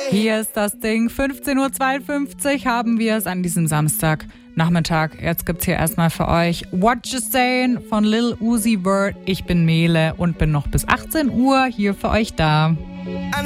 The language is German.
Hier ist das Ding. 15.52 Uhr haben wir es an diesem Samstagnachmittag. Jetzt gibt's hier erstmal für euch What You Sayin' von Lil Uzi Vert. Ich bin Mele und bin noch bis 18 Uhr hier für euch da.